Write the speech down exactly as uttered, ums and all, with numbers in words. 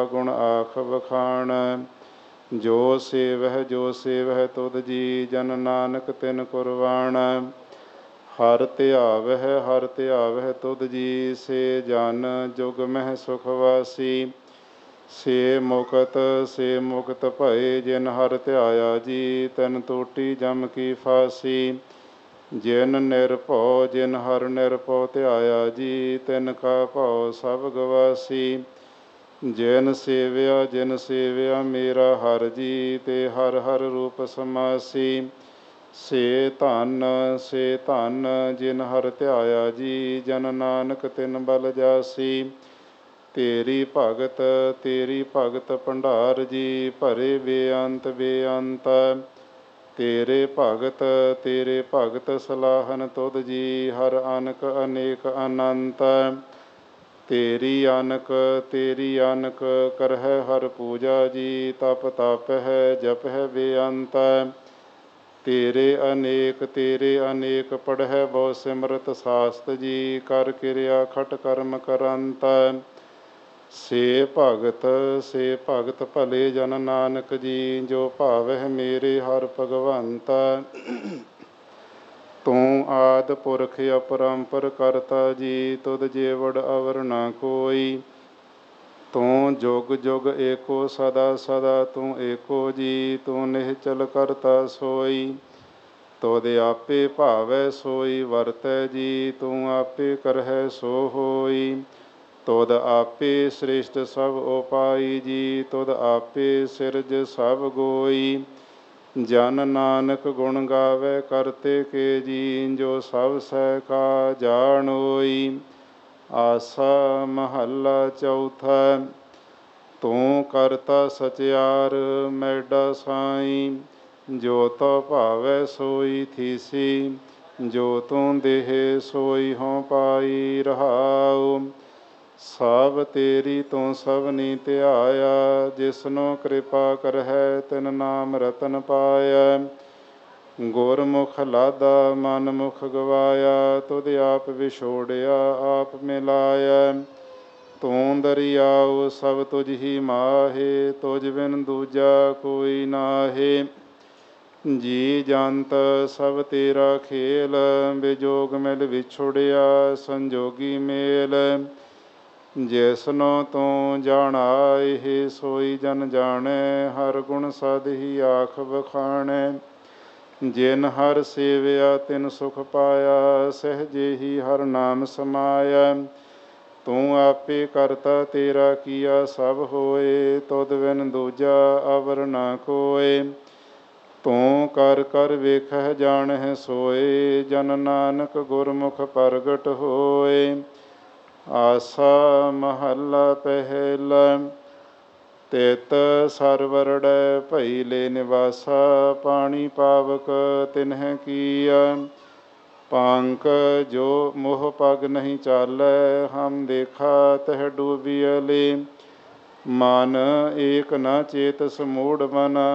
ਗੁਣ ਆਖ ਵਖਾਣ। ਜੋ ਸੇਵਹਿ ਜੋ ਸੇਵਹਿ ਤੁਧ ਜੀ, ਜਨ ਨਾਨਕ ਤਿਨ ਕੁਰਬਾਨ। ਹਰ ਧਿਆਵਹਿ ਹਰ ਧਿਆਵਹਿ ਤੁਧ ਜੀ, ਸੇ ਜਨ ਜੁਗ ਮਹਿ ਸੁਖ ਵਾਸੀ। ਸੇ ਮੁਕਤ ਸੇ ਮੁਕਤ ਭਏ, ਜਿਨ ਹਰ ਧਿਆਇਆ ਜੀ, ਤੈਨ ਟੂਟੀ ਜਮ ਕੀ ਫਾਸੀ। ਜਿਨ ਨਿਰਭਉ ਜਿਨ ਹਰ ਨਿਰਭਉ ਧਿਆਇਆ ਜੀ, ਤਿਨ ਕਾ ਭਉ ਸਭ ਗਵਾਸੀ। ਜਿਨ ਸੇਵਿਆ ਜਿਨ ਸੇਵਿਆ ਮੇਰਾ ਹਰ ਜੀ, ਤੇ ਹਰ ਹਰ ਰੂਪ ਸਮਾਸੀ। ਸੇ ਧਨ ਸੇ ਧਨ ਜਿਨ ਹਰ ਧਿਆਇਆ ਜੀ, ਜਨ ਨਾਨਕ ਤਿਨ ਬਲ ਜਾਸੀ। ਤੇਰੀ ਭਗਤ ਤੇਰੀ ਭਗਤ ਭੰਡਾਰ ਜੀ, ਭਰੇ ਬੇਅੰਤ ਬੇਅੰਤ। ਤੇਰੇ ਭਗਤ ਤੇਰੇ ਭਗਤ ਸਲਾਹਨ ਤੁਧ ਜੀ, ਹਰ ਅਨਕ ਅਨੇਕ ਅਨੰਤ। ਤੇਰੀ ਅਨਕ ਤੇਰੀ ਅਨਕ ਕਰਹਿ ਹਰ ਪੂਜਾ ਜੀ, ਤਪ ਤਪਹਿ ਜਪਹਿ ਬੇਅੰਤ। ਤੇਰੇ ਅਨੇਕ ਤੇਰੇ ਅਨੇਕ ਪੜ੍ਹੈ ਬਹੁ ਸਿਮਰਤ ਸਾਸਤ ਜੀ, ਕਰ ਕਿਰਿਆ ਖਟ ਕਰਮ ਕਰੰਤ। ਸੇ ਭਗਤ ਸੇ ਭਗਤ ਭਲੇ ਜਨ ਨਾਨਕ ਜੀ, ਜੋ ਭਾਵਹਿ ਮੇਰੇ ਹਰਿ ਭਗਵੰਤ। ਤੂੰ ਆਦਿ ਪੁਰਖ ਅਪਰੰਪਰ ਕਰਤਾ ਜੀ, ਤੁਧ ਜੇਵੜ ਅਵਰ ਨਾ ਕੋਈ। ਤੂੰ ਜੁਗ ਜੁਗ ਏਕੋ ਸਦਾ ਸਦਾ ਤੂੰ ਏਕੋ ਜੀ, ਤੂੰ ਨਿਹਚਲ ਕਰਤਾ ਸੋਈ। ਤੁਧ ਆਪੇ ਭਾਵੈ ਸੋਈ ਵਰਤੈ ਜੀ, ਤੂੰ ਆਪੇ ਕਰਹਿ ਸੋ ਹੋਈ। ਤੁਧ ਆਪੇ ਸ੍ਰਿਸ਼ਟ ਸਭ ਉਪਾਈ ਜੀ, ਤੁਧ ਆਪੇ ਸਿਰਜ ਸਭ ਗੋਈ। ਜਨ ਨਾਨਕ ਗੁਣ ਗਾਵੈ ਕਰਤੇ ਕੇ ਜੀ, ਜੋ ਸਭ ਸਹਿ ਕਾ ਜਾਣੋਈ। ਆਸਾ ਮਹੱਲਾ ਚੌਥਾ। ਤੂੰ ਕਰਤਾ ਸਚਿਆਰ ਮੈਡਾ ਸਾਈ, ਜੋ ਤੋ ਭਾਵੈ ਸੋਈ ਥੀਸੀ। ਜੋ ਤੂੰ ਦੇਹ ਸੋਈ ਹਉ ਪਾਈ ਰਹਾਉ। ਸਭ ਤੇਰੀ ਤੂੰ ਸਭਨੀ ਧਿਆਇਆ, ਜਿਸਨੋ ਕਿਰਪਾ ਕਰਹਿ ਤਿਨ ਨਾਮ ਰਤਨ ਪਾਇਆ। ਗੁਰਮੁਖ ਲਾਦਾ ਮਨ ਮੁਖ ਗਵਾਇਆ, ਤੁਧ ਆਪ ਵਿਛੋੜਿਆ ਆਪ ਮਿਲਾਇਆ। ਤੂੰ ਦਰਿਆਉ ਸਭ ਤੁਝ ਹੀ ਮਾਹੇ, ਤੁਝ ਬਿਨ ਦੂਜਾ ਕੋਈ ਨਾਹੇ। ਜੀ ਜੰਤ ਸਭ ਤੇਰਾ ਖੇਲ, ਵਿਜੋਗ ਮਿਲ ਵਿਛੁੜਿਆ ਸੰਜੋਗੀ ਮੇਲ। ਜਿਸਨੋ ਤੂੰ ਜਾਣਾਇ ਸੋਈ ਜਨ ਜਾਣੈ, ਹਰ ਗੁਣ ਸਦ ਹੀ ਆਖ ਵਖਾਣੈ। ਜਿਨ ਹਰ ਸੇਵਿਆ ਤਿਨ ਸੁਖ ਪਾਇਆ, ਸਹਿਜੇ ਹੀ ਹਰ ਨਾਮ ਸਮਾਇਆ। ਤੂੰ ਆਪੇ ਕਰਤਾ ਤੇਰਾ ਕੀਆ ਸਭ ਹੋਏ, ਤੁਧ ਬਿਨ ਦੂਜਾ ਅਵਰ ਨਾ ਕੋਇ। ਤੂੰ ਕਰ ਕਰ ਵੇਖਹਿ ਜਾਣਹਿ ਸੋਏ, ਜਨ ਨਾਨਕ ਗੁਰਮੁਖ ਪ੍ਰਗਟ ਹੋਏ। ਆਸਾ ਮਹੱਲਾ ਪਹਿਲਾ। ਤਿਤ ਸਰਵਰੜੈ ਭਈ ਲੈ ਨਿਵਾਸਾ, ਪਾਣੀ ਪਾਵਕ ਤਿਨਹਿ ਕੀਆ। ਪੰਕ ਜੋ ਮੋਹ ਪਗ ਨਹੀਂ ਚਾਲੈ, ਹਮ ਦੇਖਾ ਤਹਿ ਡੂਬਿਅਲੇ। ਮਨ ਏਕ ਨ ਚੇਤਸ ਮੂੜ ਮਨਾ,